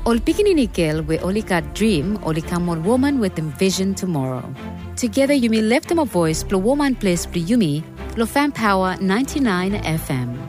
Ol pikininikil we only got dream or become a woman with a vision tomorrow. Together you may lift them a voice, plo woman place plo yumi, lo fan power 99 FM.